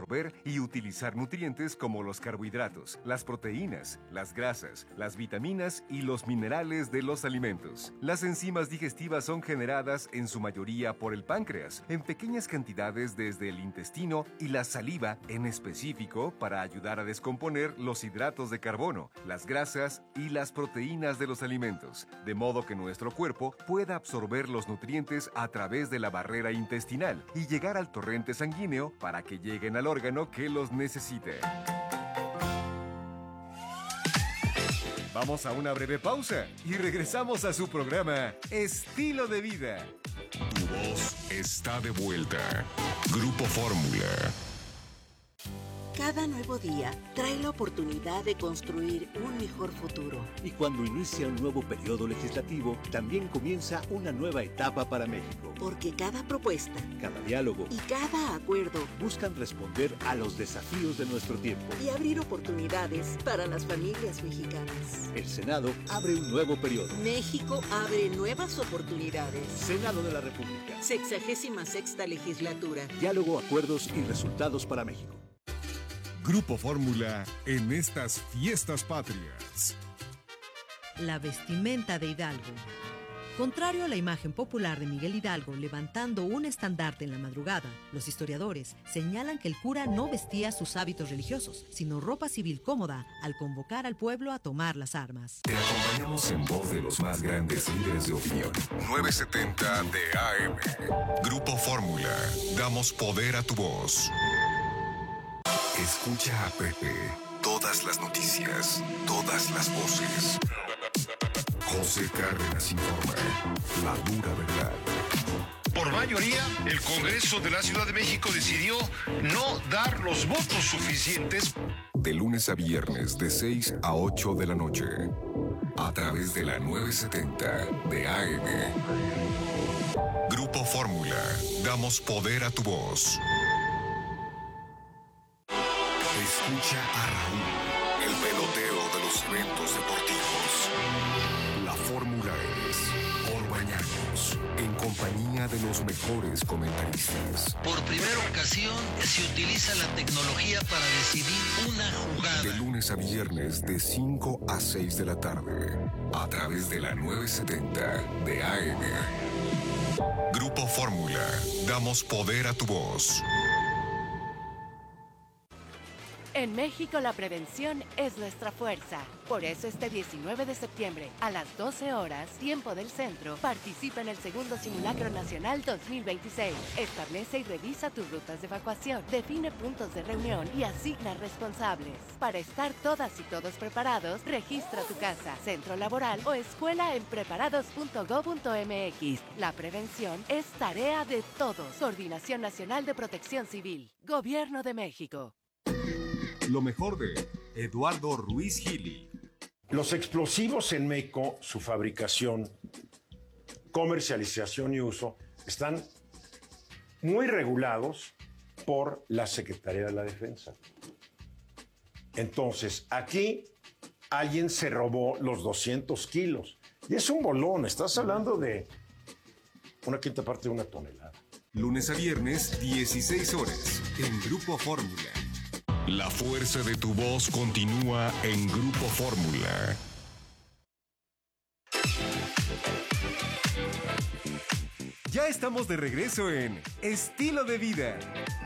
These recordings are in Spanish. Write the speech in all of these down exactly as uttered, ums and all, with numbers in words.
absorber y utilizar nutrientes como los carbohidratos, las proteínas, las grasas, las vitaminas y los minerales de los alimentos. Las enzimas digestivas son generadas en su mayoría por el páncreas, en pequeñas cantidades desde el intestino y la saliva en específico para ayudar a descomponer los hidratos de carbono, las grasas y las proteínas de los alimentos, de modo que nuestro cuerpo pueda absorber los nutrientes a través de la barrera intestinal y llegar al torrente sanguíneo para que lleguen al órgano que los necesite. Vamos a una breve pausa y regresamos a su programa Estilo de Vida. Tu voz está de vuelta. Grupo Fórmula. Cada nuevo día trae la oportunidad de construir un mejor futuro. Y cuando inicia un nuevo periodo legislativo, también comienza una nueva etapa para México. Porque cada propuesta, cada diálogo y cada acuerdo buscan responder a los desafíos de nuestro tiempo y abrir oportunidades para las familias mexicanas. El Senado abre un nuevo periodo. México abre nuevas oportunidades. Senado de la República. Sexagésima sexta legislatura. Diálogo, acuerdos y resultados para México. Grupo Fórmula en estas fiestas patrias. La vestimenta de Hidalgo. Contrario a la imagen popular de Miguel Hidalgo levantando un estandarte en la madrugada, los historiadores señalan que el cura no vestía sus hábitos religiosos, sino ropa civil cómoda al convocar al pueblo a tomar las armas. Te acompañamos en voz de los más grandes líderes de opinión. novecientos setenta de A M. Grupo Fórmula. Damos poder a tu voz. Escucha a Pepe. Todas las noticias, todas las voces. José Cárdenas informa. La dura verdad. Por mayoría, el Congreso de la Ciudad de México decidió no dar los votos suficientes. De lunes a viernes, de seis a ocho de la noche. A través de la novecientos setenta de A M. Grupo Fórmula. Damos poder a tu voz. Escucha a Raúl, el peloteo de los eventos deportivos. La Fórmula es Orbañanos, en compañía de los mejores comentaristas. Por primera ocasión se utiliza la tecnología para decidir una jugada. De lunes a viernes, de cinco a seis de la tarde, a través de la novecientos setenta de A M. Grupo Fórmula, damos poder a tu voz. En México la prevención es nuestra fuerza. Por eso este diecinueve de septiembre, a las doce horas, tiempo del centro, participa en el segundo Simulacro Nacional dos mil veintiséis. Establece y revisa tus rutas de evacuación, define puntos de reunión y asigna responsables. Para estar todas y todos preparados, registra tu casa, centro laboral o escuela en preparados punto gob punto mx. La prevención es tarea de todos. Coordinación Nacional de Protección Civil. Gobierno de México. Lo mejor de Eduardo Ruiz Gili. Los explosivos en México, su fabricación, comercialización y uso, están muy regulados por la Secretaría de la Defensa. Entonces, aquí alguien se robó los doscientos kilos. Y es un bolón, estás hablando de una quinta parte de una tonelada. Lunes a viernes, dieciséis horas, en Grupo Fórmula. La fuerza de tu voz continúa en Grupo Fórmula. Ya estamos de regreso en Estilo de Vida.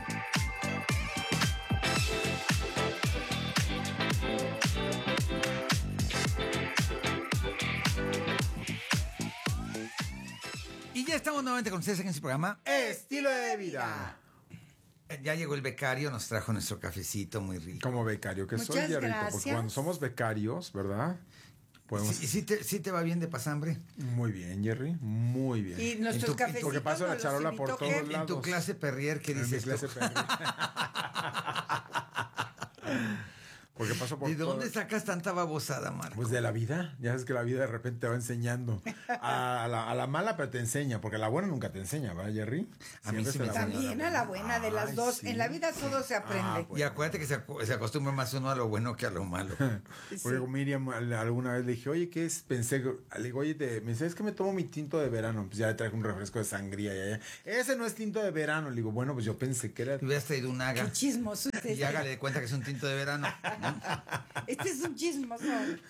Y ya estamos nuevamente con ustedes en este programa Estilo de Vida. Ya llegó el becario, nos trajo nuestro cafecito muy rico. Como becario que Muchas soy, Jerry, gracias. porque cuando somos becarios, ¿verdad? Podemos... ¿Sí, sí, te, ¿Sí te va bien de pasambre? Muy bien, Jerry, muy bien. Y nuestros cafecitos. Porque paso la charola por todos lados. En tu clase Perrier, ¿qué En dices mi clase tú? Perrier. Porque porque paso por ¿De dónde todo. sacas tanta babosada, Marco? Pues de la vida. Ya sabes que la vida de repente te va enseñando. A la, a la mala, pero te enseña, porque a la buena nunca te enseña, ¿verdad, Jerry? A mí Siempre sí se me la enseñó. buena. También a la buena, de las Ay, dos. sí. En la vida todo se aprende. Ah, Y acuérdate que se, acu- se acostumbra más uno a lo bueno que a lo malo. Porque Miriam al- alguna vez le dije, oye, ¿qué es? Pensé, que- le digo, oye, te, me dice, es que me tomo mi tinto de verano. Pues ya le traje un refresco de sangría. Ya, ya. Ese no es tinto de verano. Le digo, bueno, pues yo pensé que era... Te hubieras traído un haga. Qué chismoso usted. Y hágale de cuenta que es un tinto de verano. ¿no? Este es un chismoso.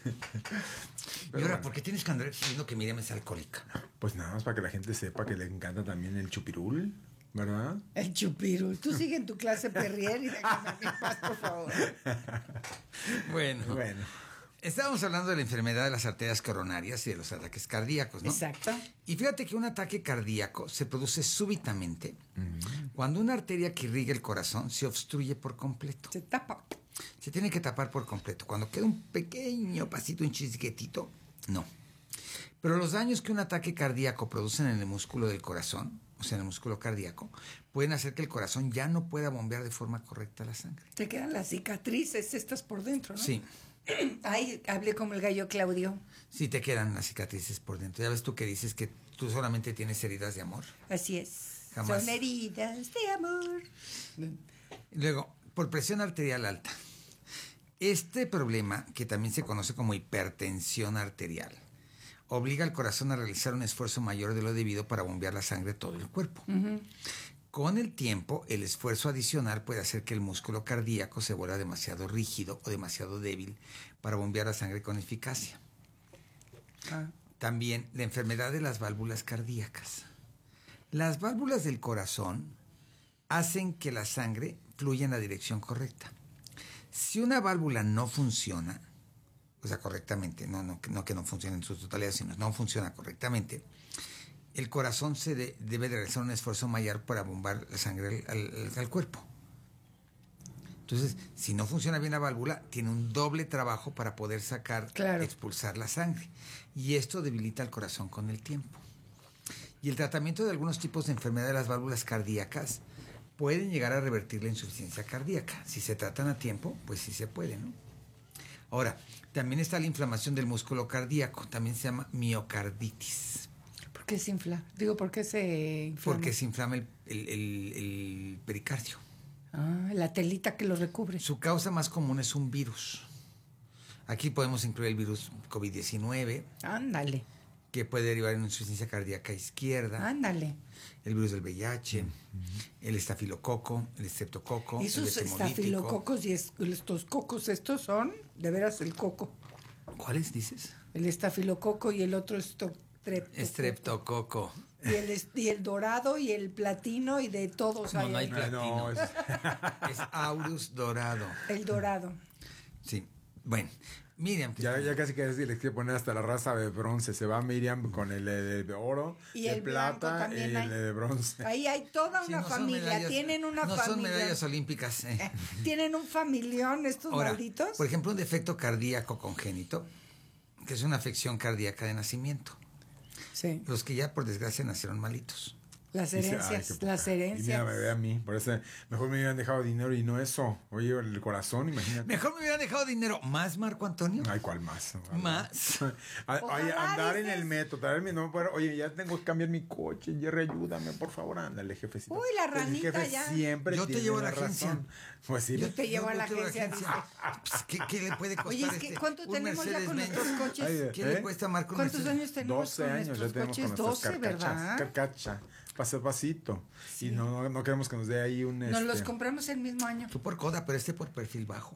Y ahora, bueno. ¿por qué tienes que andar diciendo que Miriam es alcohólica? Pues nada más para que la gente sepa que le encanta también el chupirul, ¿verdad? El chupirul. Tú sigue en tu clase perrier y déjame a mí en paz, por favor. Bueno, Bueno. estábamos hablando de la enfermedad de las arterias coronarias y de los ataques cardíacos, ¿no? Exacto. Y fíjate que un ataque cardíaco se produce súbitamente cuando una arteria que irriga el corazón se obstruye por completo. Se tapa. Se tiene que tapar por completo. Cuando queda un pequeño pasito, un chisguetito, no. Pero los daños que un ataque cardíaco produce en el músculo del corazón, o sea, en el músculo cardíaco, pueden hacer que el corazón ya no pueda bombear de forma correcta la sangre. Te quedan las cicatrices estas por dentro, ¿no? Sí, Ay, hablé como el gallo Claudio. sí te quedan las cicatrices por dentro. Ya ves tú que dices que tú solamente tienes heridas de amor. Así es. Jamás. Son heridas de amor. Luego, por presión arterial alta. Este problema, que también se conoce como hipertensión arterial, obliga al corazón a realizar un esfuerzo mayor de lo debido para bombear la sangre a todo el cuerpo. Ujú. Con el tiempo, el esfuerzo adicional puede hacer que el músculo cardíaco se vuelva demasiado rígido o demasiado débil para bombear la sangre con eficacia. Ah. También la enfermedad de las válvulas cardíacas. Las válvulas del corazón hacen que la sangre fluya en la dirección correcta. Si una válvula no funciona, o sea, correctamente, no, no, no que no funcione en su totalidad, sino no funciona correctamente, el corazón se de- debe de realizar un esfuerzo mayor para bombar la sangre al, al- al cuerpo. Entonces, si no funciona bien la válvula, tiene un doble trabajo para poder sacar, Claro. expulsar la sangre. Y esto debilita el corazón con el tiempo. Y el tratamiento de algunos tipos de enfermedad de las válvulas cardíacas pueden llegar a revertir la insuficiencia cardíaca. Si se tratan a tiempo, pues sí se puede, ¿no? Ahora, también está la inflamación del músculo cardíaco, también se llama miocarditis. ¿Por qué se infla? Digo, ¿por qué se inflama? Porque se inflama el, el- el- el pericardio. Ah, la telita que lo recubre. Su causa más común es un virus. Aquí podemos incluir el virus COVID diecinueve, Ándale, que puede derivar en insuficiencia cardíaca izquierda, ándale. el virus del V I H, el estafilococo, el estreptococo, el Esos etemolítico. estafilococos y es- estos cocos, estos son de veras el coco. ¿Cuáles dices? El estafilococo y el otro esto- trep- Estreptococo. Y el, est- y el dorado y el platino y de todos. No, hay no hay ahí. platino. No, es- Es Aurus dorado. El dorado. Sí. Bueno, Miriam. ¿qué Ya, tal? ya casi que le quiere poner hasta la raza de bronce. Se va Miriam con el de, de oro, Y de el blanco plata y también el hay. de bronce. Ahí hay toda Sí, una no son familia. medallas- Tienen una no familia. son medallas olímpicas. eh. Tienen un familión estos Ahora, malditos. por ejemplo, un defecto cardíaco congénito, que es una afección cardíaca de nacimiento. Sí. Los que ya, por desgracia, nacieron malitos. Las Dice, herencias, "Ay, qué poca". las Y mira, herencias. me ve a mí. Por eso, mejor me hubieran dejado dinero y no eso. Oye, el corazón, imagínate. Mejor me hubieran dejado dinero. ¿Más, Marco Antonio? Ay, ¿cuál más? Más. Ay, Ojalá, andar en dices. el metro, traerme, no me puedo- oye, ya tengo que cambiar mi coche, Jerry, ayúdame, por favor, ándale, jefecito. Uy, la El ranita jefe ya. siempre Yo te tiene llevo a la razón. agencia. Pues sí. Yo te llevo a la Yo te agencia. Pues, ¿qué, qué le puede costar Oye, es que este? ¿cuánto un tenemos ya con Mercedes-Benz? nuestros coches? Ay, ¿Qué ¿eh? le cuesta a Marco un ¿Cuántos Mercedes? años tenemos doce con años ya nuestros tenemos con coches? nuestras doce, carcachas. ¿verdad? Carcacha, paso a pasito. Y no, no, no queremos que nos dé ahí un... Nos este, los compramos el mismo año. Tú por coda, pero este por perfil bajo.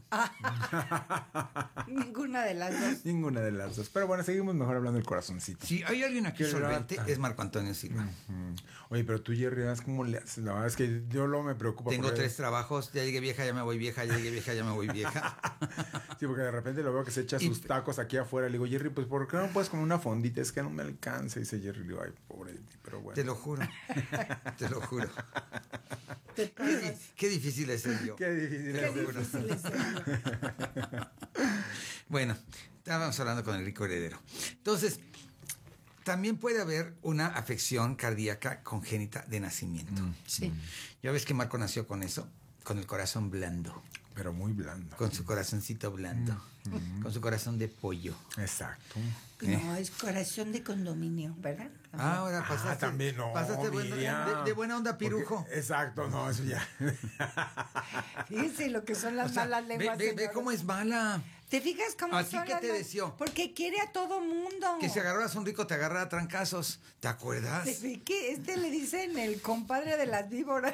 Ninguna de las dos. Ninguna de las dos. Pero bueno, seguimos mejor hablando del corazoncito. Si hay alguien aquí Qué solvente, lata. es Marco Antonio Silva. Mm. Oye, pero tú, Jerry, ¿sabes cómo le haces? La verdad es que yo luego me preocupa. Tengo porque- tres trabajos, ya llegué vieja, ya me voy vieja, ya llegué vieja, ya me voy vieja. Sí, porque de repente lo veo que se echa Y- sus tacos aquí afuera. Le digo, Jerry, pues ¿por qué no puedes comer una fondita? Es que no me alcanza. Dice Jerry, le digo, ay, pobre de ti, pero bueno. Te lo juro, te lo juro. Te Qué, di- pasas. qué difícil es ser yo. Qué difícil Qué es. difícil es serlo. Bueno, estábamos hablando con el rico heredero. Entonces, también puede haber una afección cardíaca congénita de nacimiento. Sí. Ya ves que Marco nació con eso, con el corazón blando. Pero muy blando. Con su corazoncito blando. Mm-hmm. Con su corazón de pollo. Exacto. ¿Eh? No, es corazón de condominio, ¿verdad? Ah, ahora pasaste. Ah, también no. Pasaste buen, de, de buena onda, pirujo. Porque, exacto, no, eso ya. Fíjense lo que son las o sea, malas lenguas. Ve, ve, ve cómo es mala. ¿Te fijas cómo ¿Así son que las te deseó? Porque quiere a todo mundo. Que si agarras un rico te agarra a trancazos. ¿Te acuerdas? ¿De qué? Este le dicen el compadre de las víboras.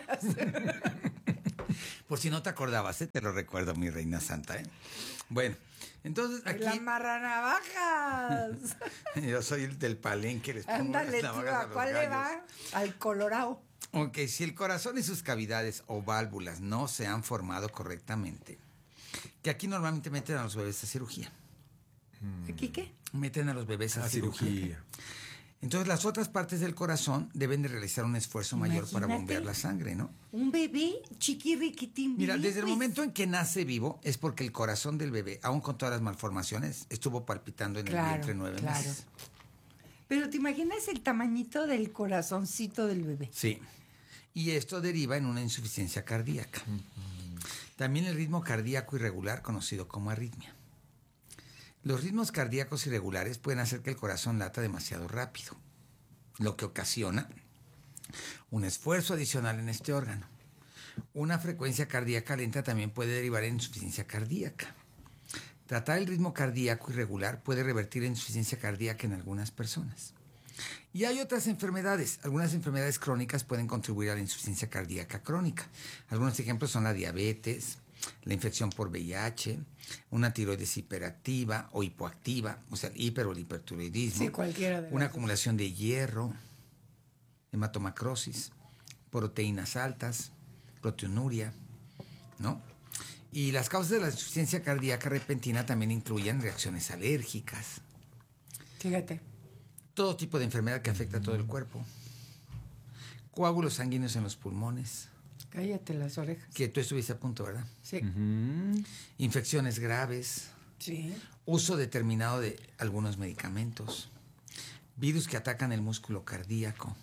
Por si no te acordabas, ¿eh? Te lo recuerdo, mi reina santa, ¿eh? Bueno, entonces aquí... ¡La marranavajas! Yo soy el del palenque. Les pongo Ándale, las tú, navajas ¿a cuál le va? Al colorado. Ok, si el corazón y sus cavidades o válvulas no se han formado correctamente, que aquí normalmente meten a los bebés a cirugía. ¿Aquí qué? Meten a los bebés a, a cirugía. cirugía. Entonces, las otras partes del corazón deben de realizar un esfuerzo mayor Imagínate, para bombear la sangre, ¿no? Un bebé chiquirriquitín. Mira, desde el momento en que nace vivo es porque el corazón del bebé, aún con todas las malformaciones, estuvo palpitando en claro, el vientre nueve claro. meses. Pero ¿te imaginas el tamañito del corazoncito del bebé? Sí. Y esto deriva en una insuficiencia cardíaca. Uh-huh. También el ritmo cardíaco irregular, conocido como arritmia. Los ritmos cardíacos irregulares pueden hacer que el corazón lata demasiado rápido, lo que ocasiona un esfuerzo adicional en este órgano. Una frecuencia cardíaca lenta también puede derivar en insuficiencia cardíaca. Tratar el ritmo cardíaco irregular puede revertir la insuficiencia cardíaca en algunas personas. Y hay otras enfermedades. Algunas enfermedades crónicas pueden contribuir a la insuficiencia cardíaca crónica. Algunos ejemplos son la diabetes, la infección por V I H, una tiroides hiperactiva o hipoactiva, o sea, el hiper o el hipertiroidismo, sí, cualquiera de una acumulación de hierro, hematomacrosis, proteínas altas, proteinuria, ¿no? Y las causas de la insuficiencia cardíaca repentina también incluyen reacciones alérgicas. Fíjate. Todo tipo de enfermedad que afecta a todo el cuerpo. Coágulos sanguíneos en los pulmones. Cállate las orejas. Que tú estuviste a punto, ¿verdad? Sí. Uh-huh. Infecciones graves. Sí. Uso determinado de algunos medicamentos. Virus que atacan el músculo cardíaco.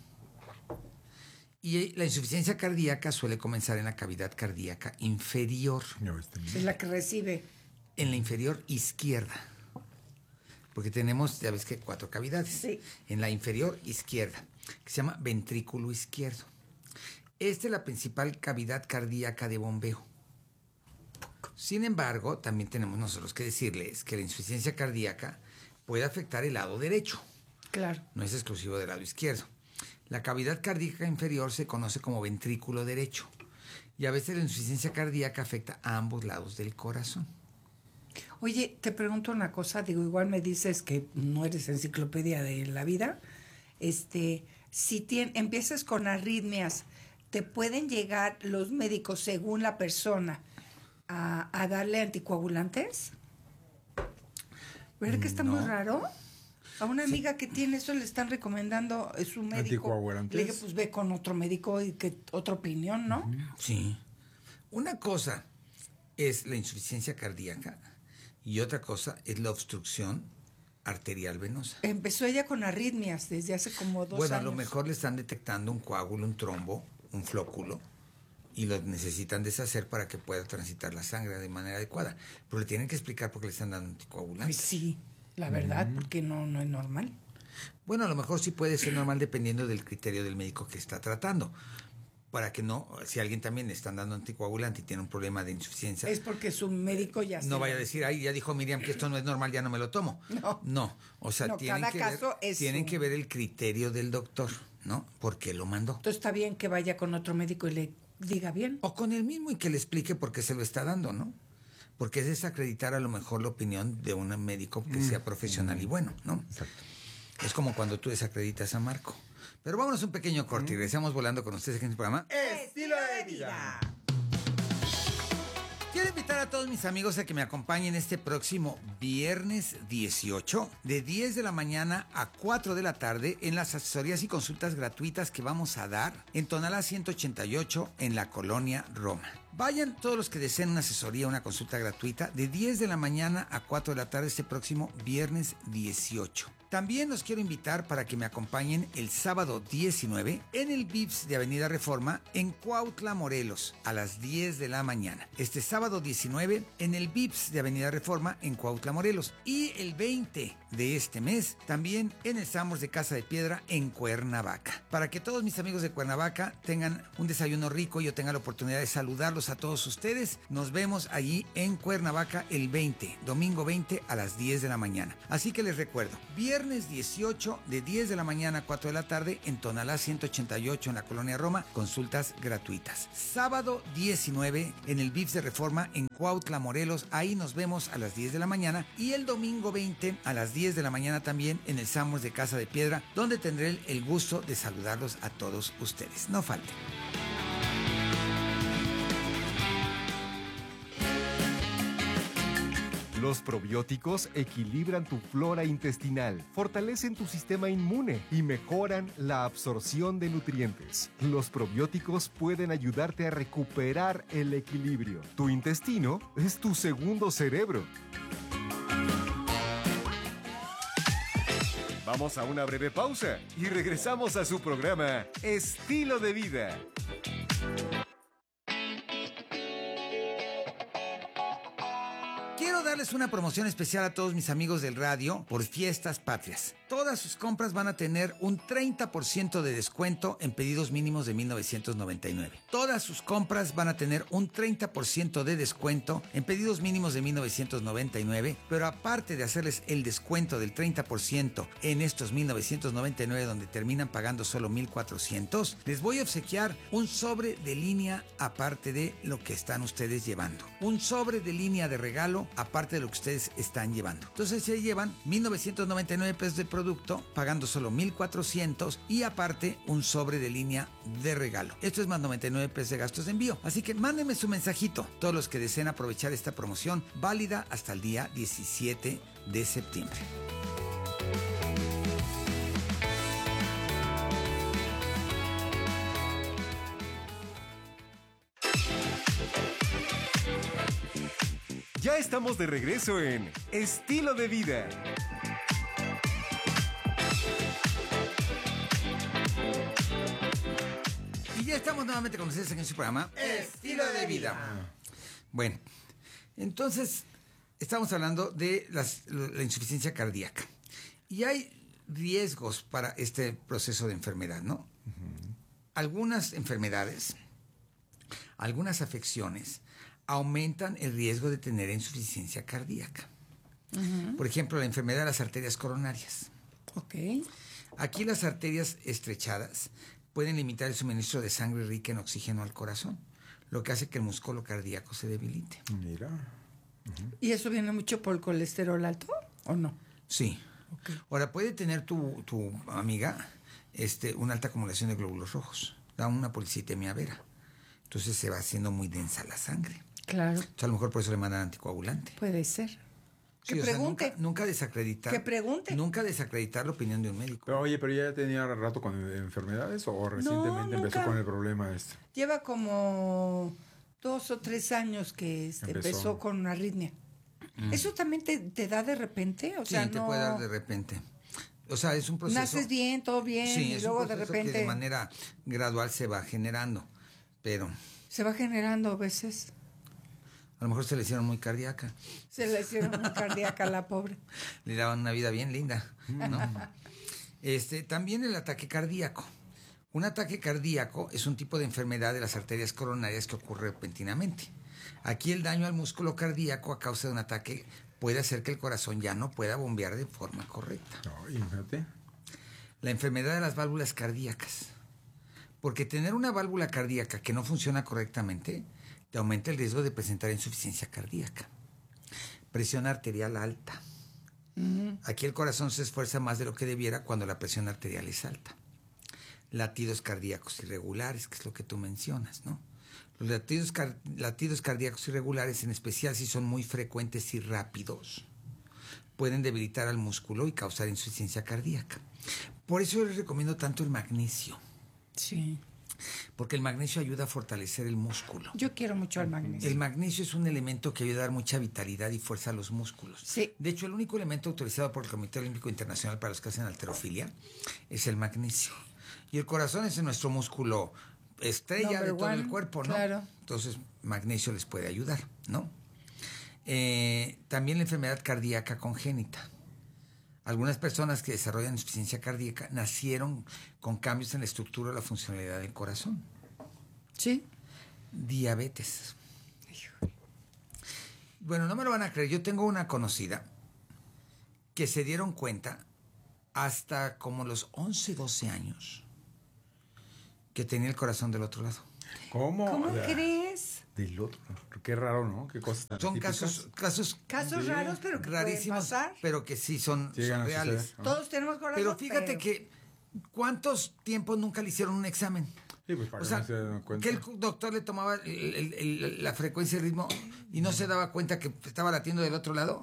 Y la insuficiencia cardíaca suele comenzar en la cavidad cardíaca inferior. Es la que recibe. En la inferior izquierda. Porque tenemos, ya ves que cuatro cavidades. Sí. En la inferior izquierda, que se llama ventrículo izquierdo. Esta es la principal cavidad cardíaca de bombeo. Sin embargo, también tenemos nosotros que decirles que la insuficiencia cardíaca puede afectar el lado derecho. Claro. No es exclusivo del lado izquierdo. La cavidad cardíaca inferior se conoce como ventrículo derecho. Y a veces la insuficiencia cardíaca afecta a ambos lados del corazón. Oye, te pregunto una cosa, digo, igual me dices que no eres enciclopedia de la vida. Este, si tien, empiezas con arritmias, ¿te pueden llegar los médicos, según la persona, a, a darle anticoagulantes? ¿Verdad que está no. muy raro? A una amiga sí. que tiene eso le están recomendando es un médico. ¿Anticoagulantes? Le dije, pues ve con otro médico y que otra opinión, ¿no? Sí. Una cosa es la insuficiencia cardíaca y otra cosa es la obstrucción arterial venosa. Empezó ella con arritmias desde hace como dos bueno, años. Bueno, a lo mejor le están detectando un coágulo, un trombo, un flóculo, y lo necesitan deshacer para que pueda transitar la sangre de manera adecuada. Pero le tienen que explicar por qué le están dando anticoagulantes. Pues sí, la verdad, mm. porque no, no es normal. Bueno, a lo mejor sí puede ser normal dependiendo del criterio del médico que está tratando. Para que no, si a alguien también le están dando anticoagulante y tiene un problema de insuficiencia. Es porque su médico ya No vaya a decir, ay, ya dijo Miriam que esto no es normal, ya no me lo tomo. No. No, o sea, no, tienen, cada que, caso ver, es tienen un... que ver el criterio del doctor, ¿no? ¿Por qué lo mandó? Entonces está bien que vaya con otro médico y le diga bien. O con el mismo y que le explique por qué se lo está dando, ¿no? Porque es desacreditar a lo mejor la opinión de un médico que mm. sea profesional mm. y bueno, ¿no? Exacto. Es como cuando tú desacreditas a Marco. Pero vámonos un pequeño corte y regresamos volando con ustedes en este programa Estilo de Vida. Quiero invitar a todos mis amigos a que me acompañen este próximo viernes dieciocho de diez de la mañana a cuatro de la tarde en las asesorías y consultas gratuitas que vamos a dar en Tonalá ciento ochenta y ocho en la Colonia Roma. Vayan todos los que deseen una asesoría, una consulta gratuita de diez de la mañana a cuatro de la tarde este próximo viernes dieciocho. También los quiero invitar para que me acompañen el sábado diecinueve en el Vips de Avenida Reforma en Cuautla, Morelos, a las diez de la mañana. Este sábado diecinueve en el Vips de Avenida Reforma en Cuautla, Morelos. Y el veinte de este mes también en el Sambors de Casa de Piedra en Cuernavaca. Para que todos mis amigos de Cuernavaca tengan un desayuno rico y yo tenga la oportunidad de saludarlos a todos ustedes, nos vemos allí en Cuernavaca el veinte, domingo veinte a las diez de la mañana. Así que les recuerdo, viernes dieciocho de diez de la mañana a cuatro de la tarde en Tonalá ciento ochenta y ocho en la Colonia Roma, consultas gratuitas. Sábado diecinueve en el Vips de Reforma en Cuautla, Morelos, ahí nos vemos a las diez de la mañana, y el domingo veinte a las diez de la mañana también en el Sambors de Casa de Piedra, donde tendré el gusto de saludarlos a todos ustedes. No falten. Los probióticos equilibran tu flora intestinal, fortalecen tu sistema inmune y mejoran la absorción de nutrientes. Los probióticos pueden ayudarte a recuperar el equilibrio. Tu intestino es tu segundo cerebro. Vamos a una breve pausa y regresamos a su programa Estilo de Vida. Quiero darles una promoción especial a todos mis amigos del radio por Fiestas Patrias. Todas sus compras van a tener un treinta por ciento de descuento en pedidos mínimos de mil novecientos noventa y nueve. Todas sus compras van a tener un treinta por ciento de descuento en pedidos mínimos de mil novecientos noventa y nueve, pero aparte de hacerles el descuento del treinta por ciento en estos mil novecientos noventa y nueve donde terminan pagando solo mil cuatrocientos, les voy a obsequiar un sobre de línea aparte de lo que están ustedes llevando. Un sobre de línea de regalo aparte de lo que ustedes están llevando. Entonces se llevan mil novecientos noventa y nueve pesos de producto, pagando solo mil cuatrocientos y aparte un sobre de línea de regalo. Esto es más noventa y nueve pesos de gastos de envío. Así que mándenme su mensajito, todos los que deseen aprovechar esta promoción válida hasta el día diecisiete de septiembre. Ya estamos de regreso en Estilo de Vida. Y ya estamos nuevamente con ustedes en su programa Estilo de Vida. Bueno, entonces estamos hablando de las, la insuficiencia cardíaca. Y hay riesgos para este proceso de enfermedad, ¿no? Uh-huh. Algunas enfermedades, algunas afecciones aumentan el riesgo de tener insuficiencia cardíaca. Uh-huh. Por ejemplo, la enfermedad de las arterias coronarias. Ok. Aquí las arterias estrechadas pueden limitar el suministro de sangre rica en oxígeno al corazón, lo que hace que el músculo cardíaco se debilite. Mira. Uh-huh. ¿Y eso viene mucho por el colesterol alto o no? Sí. Okay. Ahora, puede tener tu, tu amiga este, una alta acumulación de glóbulos rojos, da una policitemia vera. Entonces se va haciendo muy densa la sangre. Claro. Entonces, a lo mejor por eso le mandan anticoagulante. Puede ser. Sí, que o pregunte. Sea, nunca, nunca desacreditar. Que pregunte. Nunca desacreditar la opinión de un médico. Pero oye, ¿pero ya tenía rato con enfermedades o recientemente no, empezó con el problema este? Lleva como dos o tres años que este, empezó. empezó con una arritmia. Mm. ¿Eso también te, te da de repente? O sí, sea, te no... puede dar de repente. O sea, es un proceso... Naces bien, todo bien, sí, y luego de repente... que de manera gradual se va generando, pero... Se va generando a veces... A lo mejor se le hicieron muy cardíaca. Se le hicieron muy cardíaca a la pobre. Le daban una vida bien linda, ¿no? este, también el ataque cardíaco. Un ataque cardíaco es un tipo de enfermedad de las arterias coronarias que ocurre repentinamente. Aquí el daño al músculo cardíaco a causa de un ataque puede hacer que el corazón ya no pueda bombear de forma correcta. No, imagínate. La enfermedad de las válvulas cardíacas. Porque tener una válvula cardíaca que no funciona correctamente te aumenta el riesgo de presentar insuficiencia cardíaca. Presión arterial alta. Uh-huh. Aquí el corazón se esfuerza más de lo que debiera cuando la presión arterial es alta. Latidos cardíacos irregulares, que es lo que tú mencionas, ¿no? Los latidos, car- latidos cardíacos irregulares, en especial si son muy frecuentes y rápidos, pueden debilitar al músculo y causar insuficiencia cardíaca. Por eso yo les recomiendo tanto el magnesio. Sí. Porque el magnesio ayuda a fortalecer el músculo. Yo quiero mucho el magnesio. El magnesio es un elemento que ayuda a dar mucha vitalidad y fuerza a los músculos. Sí. De hecho, el único elemento autorizado por el Comité Olímpico Internacional para los que hacen halterofilia es el magnesio. Y el corazón es nuestro músculo estrella Number de todo one, el cuerpo, ¿no? claro. Entonces, magnesio les puede ayudar, ¿no? Eh, también la enfermedad cardíaca congénita. Algunas personas que desarrollan insuficiencia cardíaca nacieron con cambios en la estructura o la funcionalidad del corazón. Sí. Diabetes. Bueno, no me lo van a creer. Yo tengo una conocida que se dieron cuenta hasta como los once, doce años que tenía el corazón del otro lado. ¿Cómo? ¿Cómo O sea, crees? del otro. Qué raro, ¿no? Qué cosas tan Son típicas. casos, casos, Casos Sí. raros, pero que rarísimos, pueden pasar. pero que sí son, Sí, llegan son a reales. suceder. Todos tenemos corazón. Pero fíjate pero- que ¿cuántos tiempos nunca le hicieron un examen? Sí, pues para O que sea, no se den cuenta. que el doctor le tomaba el- el- el- la frecuencia y el ritmo y no se daba cuenta que estaba latiendo del otro lado.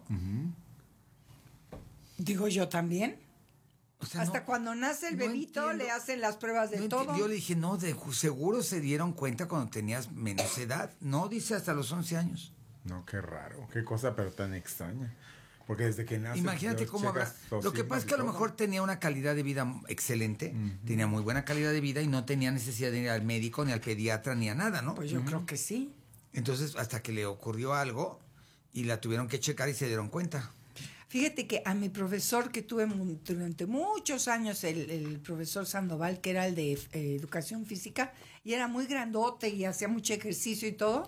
Digo yo también. O sea, Hasta no- cuando nace el no bebito entiendo. le hacen las pruebas de no todo. enti- Yo le dije, no, de, seguro se dieron cuenta cuando tenías menos edad. No, dice hasta los once años. No, qué raro. Qué cosa, pero tan extraña. Porque desde que nace... Imagínate ya cómo habrá. checas Lo que tus pasa es que a lo síntomas y mejor tenía una calidad de vida excelente, tenía muy buena calidad de vida y no tenía necesidad de ir al médico, ni al pediatra, ni a nada, ¿no? Pues yo creo que sí. Entonces, hasta que le ocurrió algo y la tuvieron que checar y se dieron cuenta. Fíjate que a mi profesor que tuve mu- durante muchos años, el, el profesor Sandoval, que era el de eh, educación física, y era muy grandote y hacía mucho ejercicio y todo,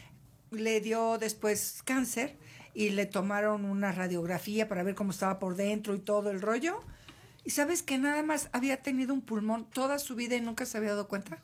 le dio después cáncer y le tomaron una radiografía para ver cómo estaba por dentro y todo el rollo. Y sabes que nada más había tenido un pulmón toda su vida y nunca se había dado cuenta.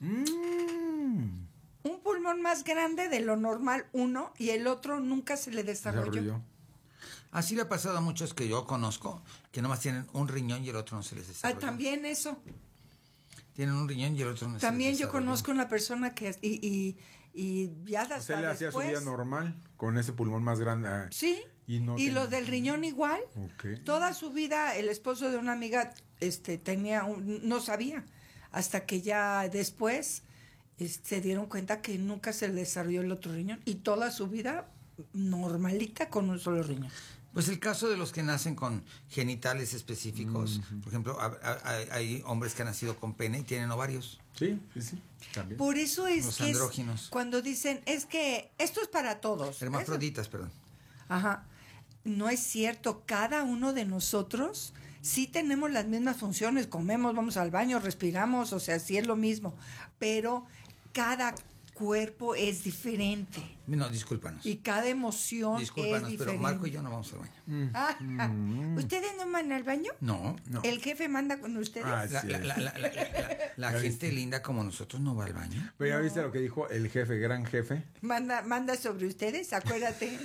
Mm. Un pulmón más grande de lo normal, uno, y el otro nunca se le desarrolló. desarrolló. Así le ha pasado a muchos que yo conozco, que nomás tienen un riñón y el otro no se les Ah, desarrolla. también eso. Tienen un riñón y el otro no se les También yo desarrolló. conozco una persona que y, y, y ya hasta O sea, le hacía su después. vida normal con ese pulmón más grande. ah, Sí. Y, no y tenía- los del riñón igual. Ok. Toda su vida el esposo de una amiga este tenía un- no sabía hasta que ya después este, se dieron cuenta que nunca se le desarrolló el otro riñón y toda su vida normalita con un solo riñón. Pues el caso de los que nacen con genitales específicos, por ejemplo, ha- ha- hay, hay hombres que han nacido con pene y tienen ovarios. Sí, sí, sí. También. Por eso es Los que es andróginos. cuando dicen es que esto es para todos. Hermafroditas, perdón. Ajá. No es cierto. Cada uno de nosotros sí tenemos las mismas funciones. Comemos, vamos al baño, respiramos, o sea, sí es lo mismo. Pero cada cuerpo es diferente. No, discúlpanos. Y cada emoción es Discúlpanos, diferente. pero Marco y yo no vamos al baño. Ah, ¿ustedes no van al baño? No, no. ¿El jefe manda con ustedes? Ah, La, sí. la- la- la- la- la- la gente linda como nosotros no va al baño. Pero ya viste lo que dijo el jefe, gran jefe. Manda, manda sobre ustedes, acuérdate.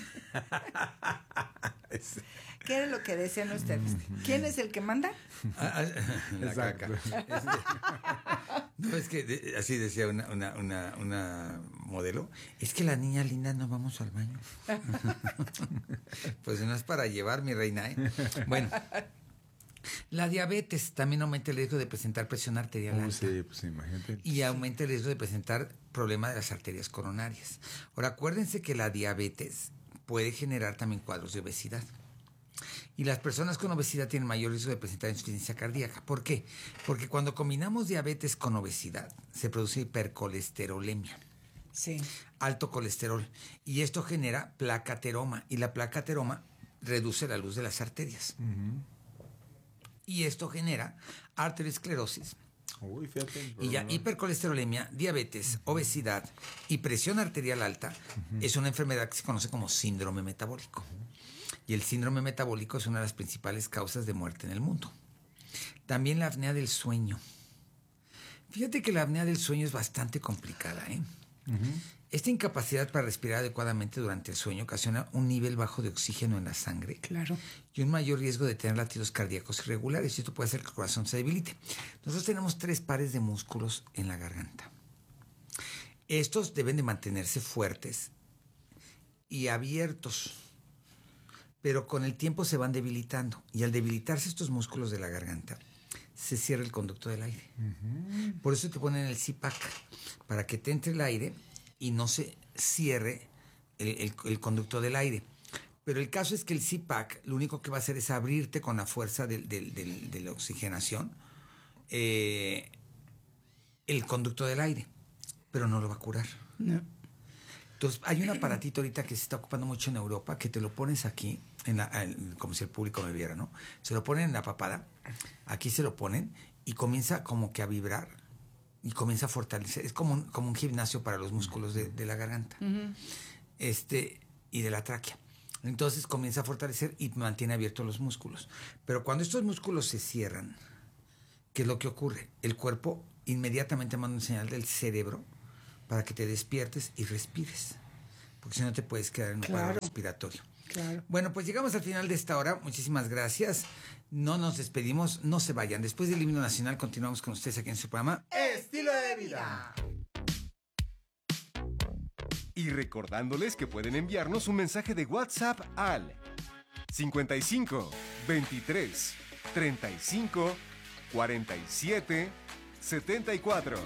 Es- ¿Qué era lo que decían ustedes? ¿Quién es el que manda? Ah, ah, la Exacto. caca. No, es que de- así decía una, una, una, una modelo. Es que las niñas lindas no vamos al baño. Pues no es para llevar, mi reina, ¿eh? Bueno. La diabetes también aumenta el riesgo de presentar presión arterial Oh, alta. sí, pues imagínate. Y aumenta el riesgo de presentar problemas de las arterias coronarias. Ahora, acuérdense que la diabetes puede generar también cuadros de obesidad. Y las personas con obesidad tienen mayor riesgo de presentar insuficiencia cardíaca. ¿Por qué? Porque cuando combinamos diabetes con obesidad, se produce hipercolesterolemia. Sí. Alto colesterol. Y esto genera placateroma. Y la placateroma reduce la luz de las arterias. Y esto genera arteriosclerosis. Uy, fíjate. el Y ya problema. hipercolesterolemia, diabetes, obesidad y presión arterial alta es una enfermedad que se conoce como síndrome metabólico. Y el síndrome metabólico es una de las principales causas de muerte en el mundo. También la apnea del sueño. Fíjate que la apnea del sueño es bastante complicada, ¿eh? Esta incapacidad para respirar adecuadamente durante el sueño ocasiona un nivel bajo de oxígeno en la sangre. Claro. Y un mayor riesgo de tener latidos cardíacos irregulares. Y esto puede hacer que el corazón se debilite. Nosotros tenemos tres pares de músculos en la garganta. Estos deben de mantenerse fuertes y abiertos. Pero con el tiempo se van debilitando. Y al debilitarse estos músculos de la garganta, se cierra el conducto del aire. Uh-huh. Por eso te ponen el Z-Pack, para que te entre el aire y no se cierre el, el, el conducto del aire. Pero el caso es que el Z-Pack lo único que va a hacer es abrirte con la fuerza de, de, de, de la oxigenación eh, el conducto del aire, pero no lo va a curar. No. Entonces, hay un aparatito ahorita que se está ocupando mucho en Europa, que te lo pones aquí, en la, en, como si el público me viera, ¿no? Se lo ponen en la papada, aquí se lo ponen y comienza como que a vibrar y comienza a fortalecer. Es como un, como un gimnasio para los músculos de, de la garganta uh-huh. este, y de la tráquea. Entonces comienza a fortalecer y mantiene abiertos los músculos. Pero cuando estos músculos se cierran, ¿qué es lo que ocurre? El cuerpo inmediatamente manda una señal del cerebro para que te despiertes y respires, porque si no te puedes quedar en un claro. paro respiratorio. Claro. Bueno, pues llegamos al final de esta hora. Muchísimas gracias. No nos despedimos, no se vayan. Después del himno nacional continuamos con ustedes aquí en su programa Estilo de Vida. Y recordándoles que pueden enviarnos un mensaje de WhatsApp al cincuenta y cinco, veintitrés, treinta y cinco, cuarenta y siete, setenta y cuatro.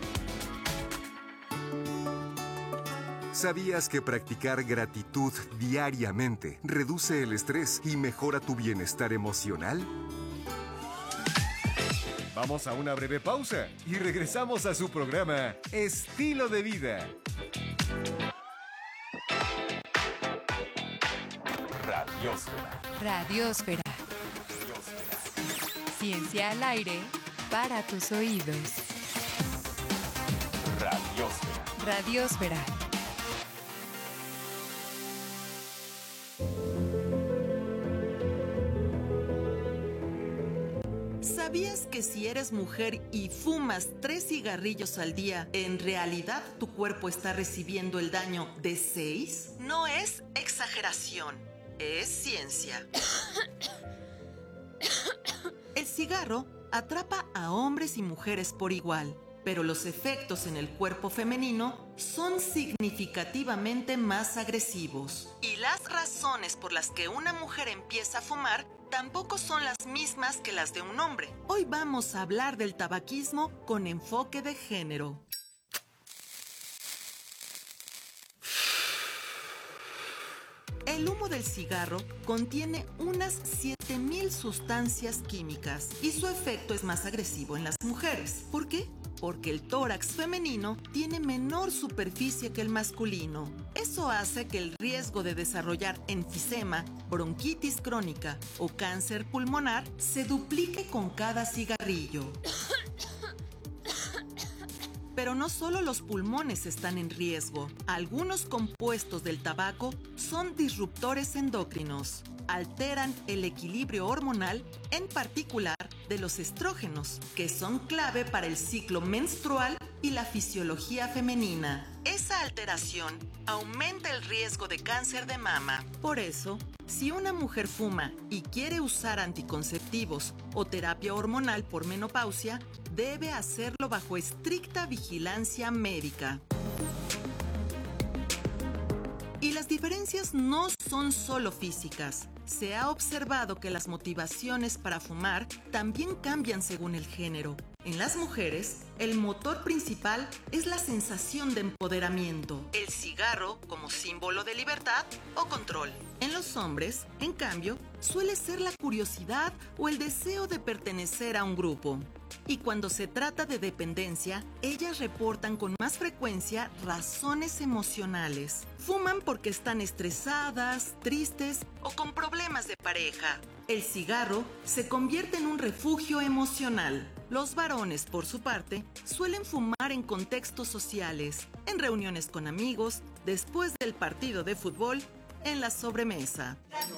¿Sabías que practicar gratitud diariamente reduce el estrés y mejora tu bienestar emocional? Vamos a una breve pausa y regresamos a su programa Estilo de Vida. Radiósfera. Radiósfera. Ciencia al aire para tus oídos. Radiósfera. Radiósfera. ¿Sabías que si eres mujer y fumas tres cigarrillos al día, en realidad tu cuerpo está recibiendo el daño de seis? No es exageración, es ciencia. El cigarro atrapa a hombres y mujeres por igual, pero los efectos en el cuerpo femenino son significativamente más agresivos. Y las razones por las que una mujer empieza a fumar tampoco son las mismas que las de un hombre. Hoy vamos a hablar del tabaquismo con enfoque de género. El humo del cigarro contiene unas siete mil sustancias químicas y su efecto es más agresivo en las mujeres. ¿Por qué? Porque el tórax femenino tiene menor superficie que el masculino. Eso hace que el riesgo de desarrollar enfisema, bronquitis crónica o cáncer pulmonar se duplique con cada cigarrillo. Pero no solo los pulmones están en riesgo. Algunos compuestos del tabaco son disruptores endocrinos. Alteran el equilibrio hormonal, en particular de los estrógenos, que son clave para el ciclo menstrual y la fisiología femenina. Esa alteración aumenta el riesgo de cáncer de mama. Por eso, si una mujer fuma y quiere usar anticonceptivos o terapia hormonal por menopausia, debe hacerlo bajo estricta vigilancia médica. Y las diferencias no son solo físicas. Se ha observado que las motivaciones para fumar también cambian según el género. En las mujeres, el motor principal es la sensación de empoderamiento, el cigarro como símbolo de libertad o control. En los hombres, en cambio, suele ser la curiosidad o el deseo de pertenecer a un grupo. Y cuando se trata de dependencia, ellas reportan con más frecuencia razones emocionales. Fuman porque están estresadas, tristes o con problemas de pareja. El cigarro se convierte en un refugio emocional. Los varones, por su parte, suelen fumar en contextos sociales, en reuniones con amigos, después del partido de fútbol, en la sobremesa.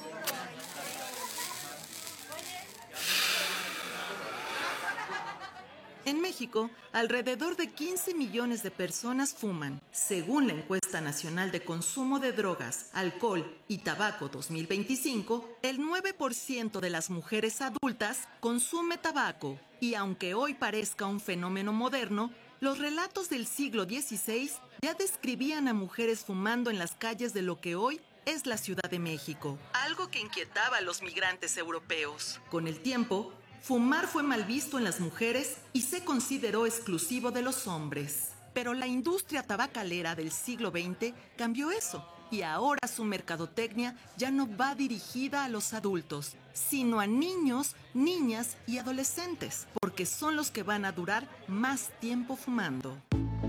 En México, alrededor de quince millones de personas fuman. Según la Encuesta Nacional de Consumo de Drogas, Alcohol y Tabaco dos mil veinticinco, el nueve por ciento de las mujeres adultas consume tabaco. Y aunque hoy parezca un fenómeno moderno, los relatos del siglo dieciséis ya describían a mujeres fumando en las calles de lo que hoy es la Ciudad de México, algo que inquietaba a los migrantes europeos. Con el tiempo, Fumar fue mal visto en las mujeres y se consideró exclusivo de los hombres. Pero la industria tabacalera del siglo veinte cambió eso. Y ahora su mercadotecnia ya no va dirigida a los adultos, sino a niños, niñas y adolescentes, porque son los que van a durar más tiempo fumando.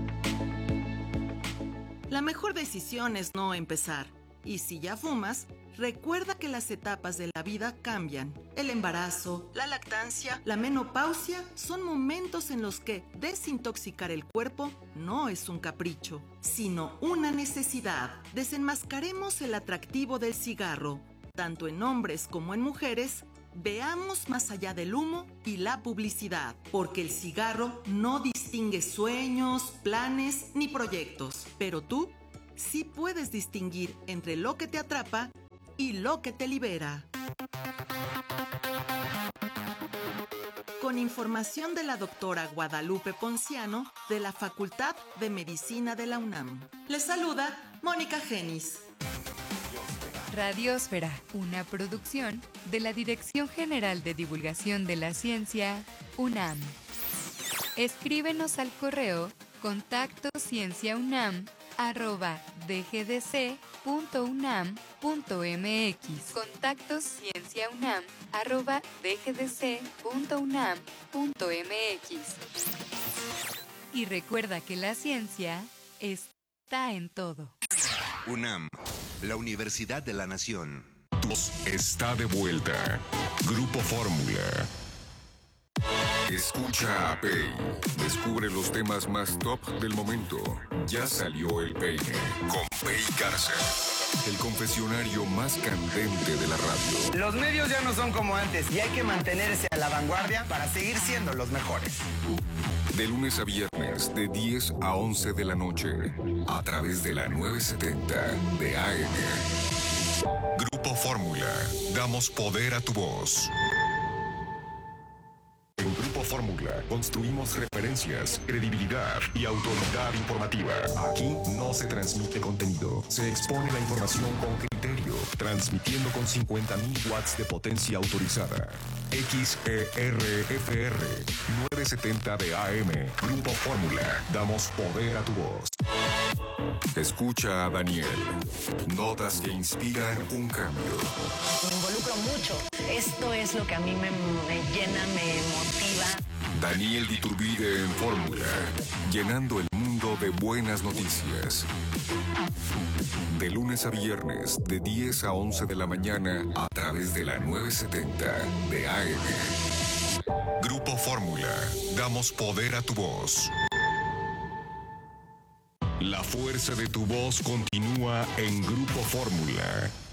La mejor decisión es no empezar. Y si ya fumas, recuerda que las etapas de la vida cambian. El embarazo, la lactancia, la menopausia son momentos en los que desintoxicar el cuerpo no es un capricho, sino una necesidad. Desenmascaremos el atractivo del cigarro, tanto en hombres como en mujeres. Veamos más allá del humo y la publicidad, porque el cigarro no distingue sueños, planes ni proyectos, pero tú sí puedes distinguir entre lo que te atrapa y lo que te libera. Con información de la doctora Guadalupe Ponciano de la Facultad de Medicina de la UNAM. Les saluda Mónica Genis. Radiosfera, una producción de la Dirección General de Divulgación de la Ciencia, UNAM. Escríbenos al correo contacto cienciaunam arroba dgdc.unam.mx. Contacto cienciaunam arroba dgdc.unam.mx. Y recuerda que la ciencia está en todo. UNAM, la Universidad de la Nación. Está de vuelta. Grupo Fórmula. Escucha a Pei. Descubre los temas más top del momento. Ya salió el peine. Con Pei Garza. El confesionario más candente de la radio. Los medios ya no son como antes y hay que mantenerse a la vanguardia para seguir siendo los mejores. De lunes a viernes, de diez a once de la noche. A través de la nueve setenta de A M. Grupo Fórmula. Damos poder a tu voz. En Grupo Fórmula construimos referencias, credibilidad y autoridad informativa. Aquí no se transmite contenido, se expone la información con criterio, transmitiendo con cincuenta mil watts de potencia autorizada. X E R F R nueve setenta de A M. Grupo Fórmula. Damos poder a tu voz. Escucha a Daniel. Notas que inspiran un cambio. Me involucro mucho. Esto es lo que a mí me, me llena, me motiva. Daniel Diturbide en Fórmula. Llenando el mundo de buenas noticias. De lunes a viernes, de diez a once de la mañana, a través de la nueve setenta de A M. Grupo Fórmula. Damos poder a tu voz. La fuerza de tu voz continúa en Grupo Fórmula.